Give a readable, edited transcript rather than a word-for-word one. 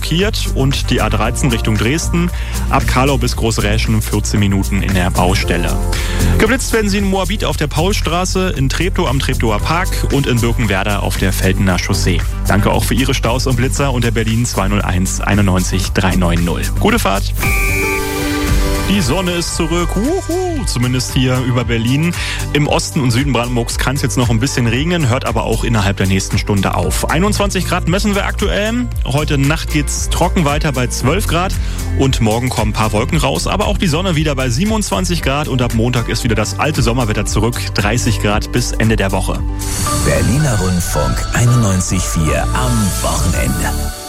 blockiert und die A13 Richtung Dresden. Ab Karlau bis Großräschen 14 Minuten in der Baustelle. Geblitzt werden sie in Moabit auf der Paulstraße, in Treptow am Treptower Park und in Birkenwerder auf der Feldener Chaussee. Danke auch für Ihre Staus und Blitzer unter Berlin 201 91 390. Gute Fahrt! Die Sonne ist zurück, zumindest hier über Berlin. Im Osten und Süden Brandenburgs kann es jetzt noch ein bisschen regnen, hört aber auch innerhalb der nächsten Stunde auf. 21 Grad messen wir aktuell. Heute Nacht geht's trocken weiter bei 12 Grad und morgen kommen ein paar Wolken raus, aber auch die Sonne wieder bei 27 Grad und ab Montag ist wieder das alte Sommerwetter zurück, 30 Grad bis Ende der Woche. Berliner Rundfunk 91,4 am Wochenende.